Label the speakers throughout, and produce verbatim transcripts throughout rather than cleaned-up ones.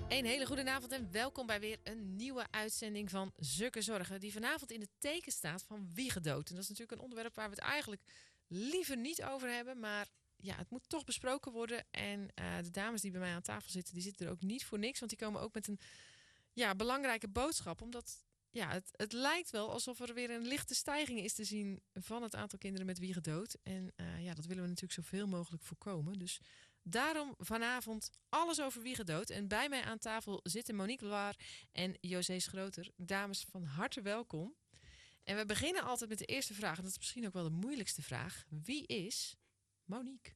Speaker 1: Een hele goede avond en welkom bij weer een nieuwe uitzending van Zukke Zorgen. Die vanavond in het teken staat van wiegedood. En dat is natuurlijk een onderwerp waar we het eigenlijk liever niet over hebben. Maar ja, het moet toch besproken worden. En uh, de dames die bij mij aan tafel zitten, die zitten er ook niet voor niks. Want die komen ook met een ja, belangrijke boodschap. Omdat ja, het, het lijkt wel alsof er weer een lichte stijging is te zien van het aantal kinderen met wiegedood. En uh, ja, dat willen we natuurlijk zoveel mogelijk voorkomen. Dus daarom vanavond alles over wiegedood. En bij mij aan tafel zitten Monique Loire en José Schroter. Dames, van harte welkom. En we beginnen altijd met de eerste vraag. En dat is misschien ook wel de moeilijkste vraag. Wie is Monique?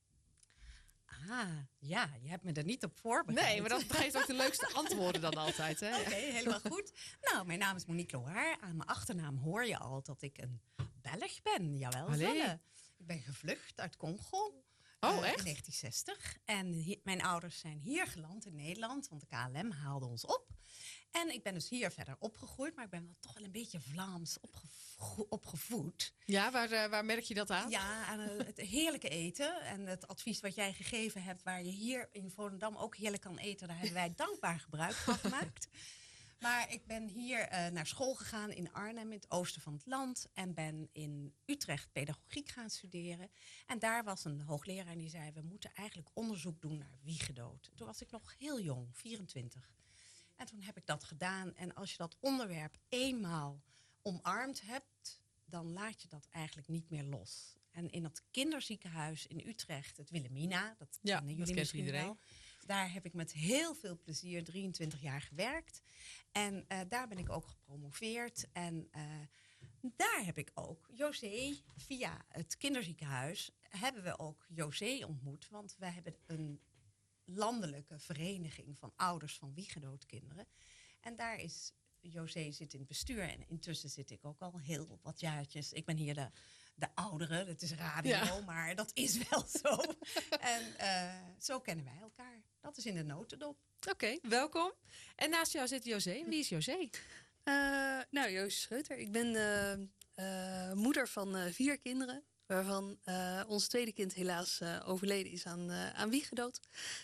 Speaker 2: Ah, ja, je hebt me er niet op voorbereid.
Speaker 1: Nee, maar dat geeft ook de leukste antwoorden dan altijd. Oké,
Speaker 2: okay, helemaal goed. Nou, mijn naam is Monique Loire. Aan mijn achternaam hoor je al dat ik een Belg ben. Jawel, Zelle. Ik ben gevlucht uit Congo.
Speaker 1: Oh,
Speaker 2: uh,
Speaker 1: echt?
Speaker 2: In negentien zestig. En hi- mijn ouders zijn hier geland in Nederland, want de K L M haalde ons op. En ik ben dus hier verder opgegroeid, maar ik ben wel toch wel een beetje Vlaams opgevo- opgevoed.
Speaker 1: Ja, waar, uh, waar merk je dat aan?
Speaker 2: Ja, aan uh, het heerlijke eten. En het advies wat jij gegeven hebt, waar je hier in Volendam ook heerlijk kan eten, daar hebben wij dankbaar gebruik van gemaakt. Maar ik ben hier uh, naar school gegaan in Arnhem, in het oosten van het land. En ben in Utrecht pedagogiek gaan studeren. En daar was een hoogleraar die zei, we moeten eigenlijk onderzoek doen naar wiegedood. Toen was ik nog heel jong, vierentwintig. En toen heb ik dat gedaan. En als je dat onderwerp eenmaal omarmd hebt, dan laat je dat eigenlijk niet meer los. En in dat kinderziekenhuis in Utrecht, het Wilhelmina, dat
Speaker 1: ja,
Speaker 2: kennen jullie
Speaker 1: dat
Speaker 2: misschien
Speaker 1: iedereen.
Speaker 2: wel. Daar heb ik met heel veel plezier drieëntwintig jaar gewerkt. En uh, daar ben ik ook gepromoveerd. En uh, daar heb ik ook José, via het kinderziekenhuis, hebben we ook José ontmoet. Want wij hebben een landelijke vereniging van ouders van wiegedoodkinderen. En daar is José zit in het bestuur. En intussen zit ik ook al heel wat jaartjes. Ik ben hier de, de oudere, het is radio, ja. Maar dat is wel zo. En uh, zo kennen wij elkaar. Dat is in de notendop.
Speaker 1: Oké, okay, welkom. En naast jou zit José. Wie is José?
Speaker 3: Uh, nou, José Schreuter. Ik ben uh, uh, moeder van uh, vier kinderen. Waarvan uh, ons tweede kind helaas uh, overleden is aan, uh, aan wiegedood.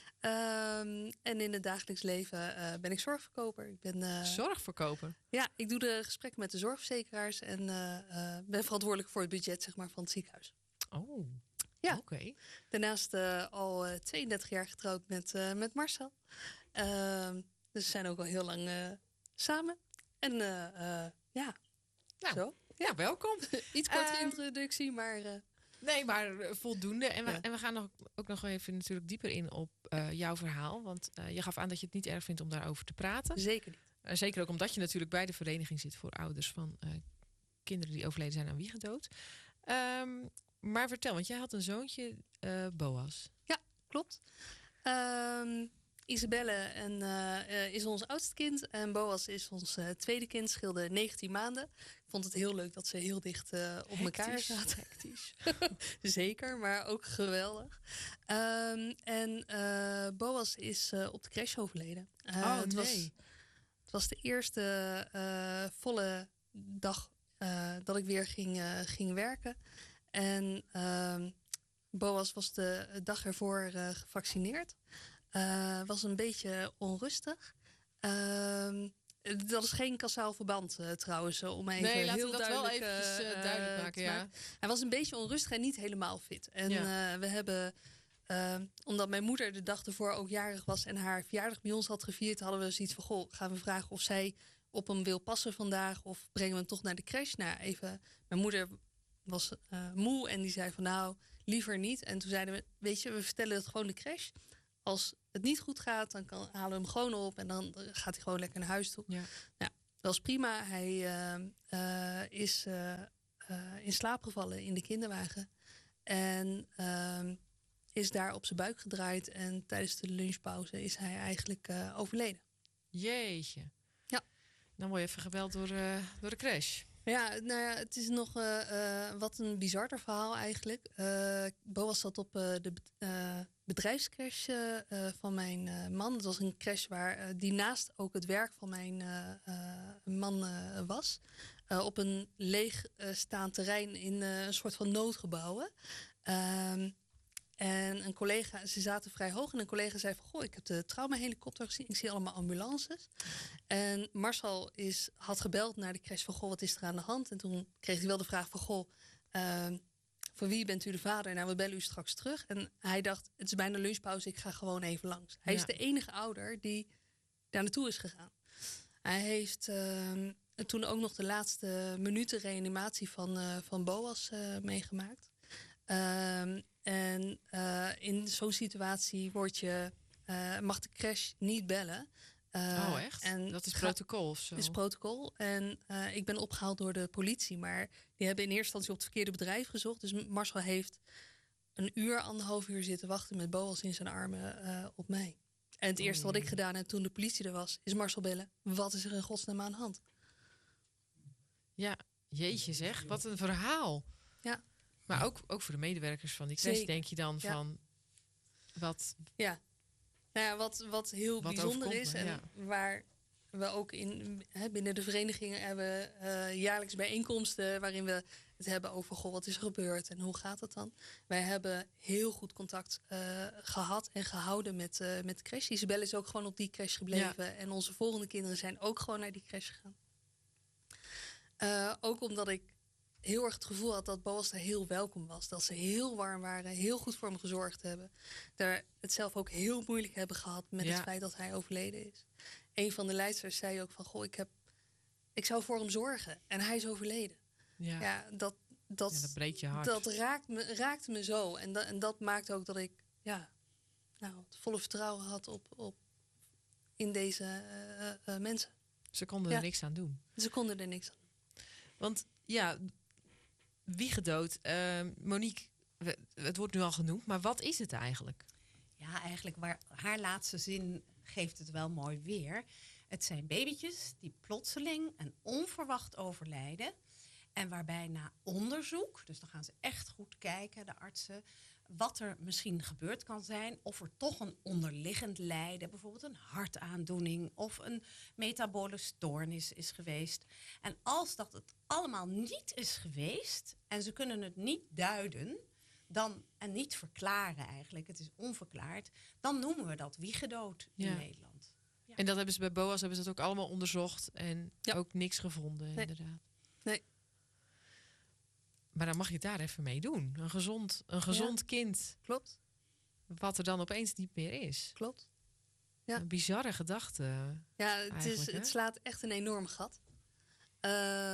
Speaker 3: Um, en in het dagelijks leven uh, ben ik zorgverkoper. Ik ben, uh,
Speaker 1: zorgverkoper?
Speaker 3: Ja, ik doe de gesprekken met de zorgverzekeraars. En uh, uh, ben verantwoordelijk voor het budget, zeg maar, van het ziekenhuis.
Speaker 1: Oh,
Speaker 3: ja.
Speaker 1: Oké. Okay.
Speaker 3: Daarnaast uh, al uh, tweeëndertig jaar getrouwd met, uh, met Marcel. Uh, dus we zijn ook al heel lang uh, samen. En uh, uh, ja,
Speaker 1: nou,
Speaker 3: zo.
Speaker 1: Ja, welkom.
Speaker 3: Iets kortere
Speaker 1: uh,
Speaker 3: introductie, maar... Uh,
Speaker 1: Nee, maar voldoende. En we,
Speaker 3: ja.
Speaker 1: en we gaan nog, ook nog even natuurlijk dieper in op uh, jouw verhaal. Want uh, je gaf aan dat je het niet erg vindt om daarover te praten.
Speaker 3: Zeker niet.
Speaker 1: Uh, zeker ook omdat je natuurlijk bij de vereniging zit voor ouders van uh, kinderen die overleden zijn aan wiegedood. Um, maar vertel, want jij had een zoontje, uh, Boas.
Speaker 3: Ja, klopt. Um, Isabelle en, uh, uh, is ons oudste kind. En Boas is ons uh, tweede kind, scheelde negentien maanden. Ik vond het heel leuk dat ze heel dicht uh, op
Speaker 1: hectisch,
Speaker 3: elkaar zaten.
Speaker 1: Hectisch.
Speaker 3: Zeker, maar ook geweldig. Um, en uh, Boas is uh, op de crash overleden. Uh,
Speaker 1: oh,
Speaker 3: het
Speaker 1: nee.
Speaker 3: Was, het was de eerste uh, volle dag uh, dat ik weer ging, uh, ging werken. En uh, Boas was de dag ervoor uh, gevaccineerd. Uh, was een beetje onrustig. Uh, dat is geen kausaal verband uh, trouwens. Om even
Speaker 1: nee, laten
Speaker 3: heel
Speaker 1: we dat
Speaker 3: duidelijk,
Speaker 1: wel eventjes uh, duidelijk maken. Uh, ja.
Speaker 3: Hij was een beetje onrustig en niet helemaal fit. En
Speaker 1: ja.
Speaker 3: uh, we hebben... Uh, omdat mijn moeder de dag ervoor ook jarig was... en haar verjaardag bij ons had gevierd... hadden we zoiets van, goh, gaan we vragen of zij op hem wil passen vandaag... of brengen we hem toch naar de crash? Nou, even, mijn moeder was uh, moe en die zei van, nou, liever niet. En toen zeiden we, weet je, we vertellen het gewoon de crash... Als het niet goed gaat, dan kan, halen we hem gewoon op... en dan gaat hij gewoon lekker naar huis toe.
Speaker 1: Ja.
Speaker 3: Nou, dat is prima. Hij uh, uh, is uh, uh, in slaap gevallen in de kinderwagen. En uh, is daar op zijn buik gedraaid. En tijdens de lunchpauze is hij eigenlijk uh, overleden.
Speaker 1: Jeetje.
Speaker 3: Ja.
Speaker 1: Dan word je even gebeld door, uh, door de crash.
Speaker 3: Ja, nou ja, het is nog uh, uh, wat een bizarder verhaal eigenlijk. Uh, Boas zat op uh, de uh, bedrijfscrash uh, uh, van mijn uh, man. Het was een crash waar uh, die naast ook het werk van mijn uh, uh, man uh, was. Uh, op een leeg uh, staand terrein in uh, een soort van noodgebouwen. Uh, en een collega, ze zaten vrij hoog en een collega zei van, goh, ik heb de traumahelikopter gezien. Ik zie allemaal ambulances. En Marcel is, had gebeld naar de crash van, goh, wat is er aan de hand? En toen kreeg hij wel de vraag van, goh, uh, voor wie bent u de vader? Nou, we bellen u straks terug. En hij dacht, het is bijna lunchpauze, ik ga gewoon even langs. Hij ja. is de enige ouder die daar naartoe is gegaan. Hij heeft uh, toen ook nog de laatste minuten reanimatie van, uh, van Boas uh, meegemaakt. Um, en uh, in zo'n situatie word je, uh, mag de crash niet bellen. Uh,
Speaker 1: oh, echt? En dat is protocol of zo?
Speaker 3: Dat is protocol. En uh, ik ben opgehaald door de politie. Maar die hebben in eerste instantie op het verkeerde bedrijf gezocht. Dus Marcel heeft een uur, anderhalf uur zitten wachten met Boas in zijn armen uh, op mij. En het eerste wat ik gedaan heb toen de politie er was, is Marcel bellen. Wat is er in godsnaam aan de hand?
Speaker 1: Ja, jeetje zeg. Wat een verhaal.
Speaker 3: Ja.
Speaker 1: Maar ook, ook voor de medewerkers van die crash
Speaker 3: Zeker.
Speaker 1: denk je dan
Speaker 3: ja.
Speaker 1: van... wat?
Speaker 3: Ja. Nou ja, wat, wat heel
Speaker 1: wat
Speaker 3: bijzonder is
Speaker 1: me,
Speaker 3: en
Speaker 1: ja.
Speaker 3: waar we ook in hè, binnen de verenigingen hebben uh, jaarlijks bijeenkomsten waarin we het hebben over goh, wat is er gebeurd en hoe gaat het dan? Wij hebben heel goed contact uh, gehad en gehouden met, uh, met de crash. Isabelle is ook gewoon op die crash gebleven. Ja. En onze volgende kinderen zijn ook gewoon naar die crash gegaan. Uh, ook omdat ik heel erg het gevoel had dat Boas daar heel welkom was. Dat ze heel warm waren, heel goed voor hem gezorgd hebben. Daar het zelf ook heel moeilijk hebben gehad met ja. het feit dat hij overleden is. Een van de leidsters zei ook van, goh, ik, heb, ik zou voor hem zorgen. En hij is overleden.
Speaker 1: Ja,
Speaker 3: ja dat, dat,
Speaker 1: ja, dat breekt je hart.
Speaker 3: Dat raakt me, raakte me zo. En, da, en dat maakt ook dat ik ja, nou, het volle vertrouwen had op, op in deze uh, uh, mensen.
Speaker 1: Ze konden
Speaker 3: ja.
Speaker 1: er niks aan doen.
Speaker 3: Ze konden er niks aan doen.
Speaker 1: Want ja, wiegedood. Uh, Monique, we, het wordt nu al genoemd, maar wat is het eigenlijk?
Speaker 2: Ja, eigenlijk waar haar laatste zin geeft het wel mooi weer. Het zijn babytjes die plotseling en onverwacht overlijden. En waarbij na onderzoek, dus dan gaan ze echt goed kijken, de artsen, wat er misschien gebeurd kan zijn. Of er toch een onderliggend lijden, bijvoorbeeld een hartaandoening of een metabole stoornis is geweest. En als dat het allemaal niet is geweest en ze kunnen het niet duiden, dan, en niet verklaren eigenlijk, het is onverklaard, dan noemen we dat wiegedood in ja. Nederland. Ja.
Speaker 1: En dat hebben ze bij Boas hebben ze dat ook allemaal onderzocht en
Speaker 3: ja.
Speaker 1: ook niks gevonden,
Speaker 3: nee.
Speaker 1: inderdaad.
Speaker 3: Nee.
Speaker 1: Maar dan mag je het daar even mee doen. Een gezond, een gezond ja. kind.
Speaker 3: Klopt.
Speaker 1: Wat er dan opeens niet meer is.
Speaker 3: Klopt. Ja.
Speaker 1: Een bizarre gedachte.
Speaker 3: Ja, het, is, het slaat echt een enorm gat. Uh,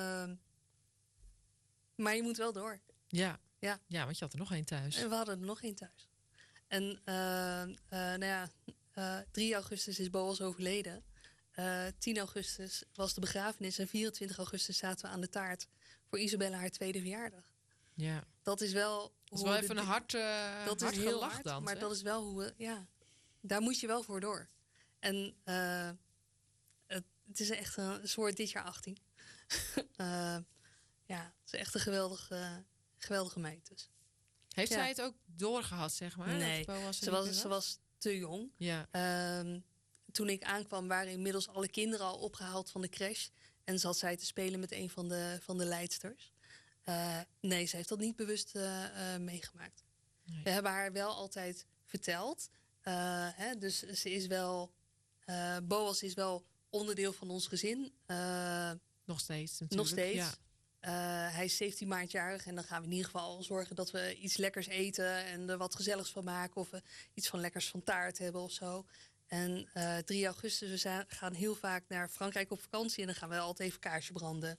Speaker 3: maar je moet wel door.
Speaker 1: Ja.
Speaker 3: Ja.
Speaker 1: ja, want je had er nog één thuis.
Speaker 3: En we hadden er nog één thuis. En uh, uh, nou ja, uh, drie augustus is Boas overleden. Uh, tien augustus was de begrafenis. En vierentwintig augustus zaten we aan de taart voor Isabelle haar tweede verjaardag.
Speaker 1: Ja.
Speaker 3: Dat is wel...
Speaker 1: Dat is wel even een hard, uh,
Speaker 3: dat
Speaker 1: hard
Speaker 3: is heel
Speaker 1: hard,
Speaker 3: hard, maar
Speaker 1: hè?
Speaker 3: dat is wel hoe we... Ja, daar moet je wel voor door. En uh, het, het is echt een... Ze wordt dit jaar achttien. uh, ja, het is echt een geweldige, geweldige meid dus.
Speaker 1: Heeft
Speaker 3: ja.
Speaker 1: zij het ook doorgehad, zeg maar?
Speaker 3: Nee,
Speaker 1: was
Speaker 3: ze, was, was? ze was te jong.
Speaker 1: Ja.
Speaker 3: Uh, toen ik aankwam waren inmiddels alle kinderen al opgehaald van de crash. En zat zij te spelen met een van de, van de leidsters. Uh, nee, ze heeft dat niet bewust uh, uh, meegemaakt. Nee. We hebben haar wel altijd verteld. Uh, hè, dus ze is wel... Uh, Boas is wel onderdeel van ons gezin. Uh,
Speaker 1: nog steeds natuurlijk.
Speaker 3: Nog steeds.
Speaker 1: Ja.
Speaker 3: Uh, hij is zeventien maandjarig en dan gaan we in ieder geval zorgen dat we iets lekkers eten en er wat gezelligs van maken. Of we iets van lekkers van taart hebben of zo. En uh, drie augustus, we zijn, gaan heel vaak naar Frankrijk op vakantie en dan gaan we altijd even kaarsje branden.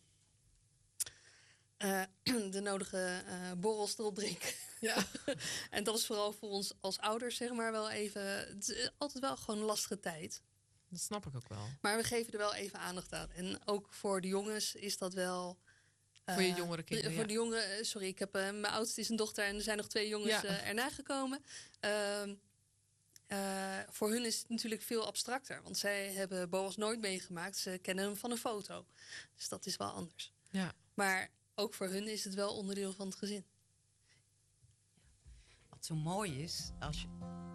Speaker 3: Uh, de nodige uh, borrels erop drinken.
Speaker 1: Ja.
Speaker 3: En dat is vooral voor ons als ouders, zeg maar, wel even... Het is altijd wel gewoon een lastige tijd.
Speaker 1: Dat snap ik ook wel.
Speaker 3: Maar we geven er wel even aandacht aan. En ook voor de jongens is dat wel...
Speaker 1: Uh, voor je jongere kinderen,
Speaker 3: Voor
Speaker 1: ja.
Speaker 3: de jongen, sorry, ik heb, uh, mijn oudste is een dochter en er zijn nog twee jongens ja. uh, erna gekomen. Uh, uh, voor hun is het natuurlijk veel abstracter. Want zij hebben Boas nooit meegemaakt. Ze kennen hem van een foto. Dus dat is wel anders.
Speaker 1: Ja.
Speaker 3: Maar ook voor hun is het wel onderdeel van het gezin.
Speaker 2: Wat zo mooi is, als je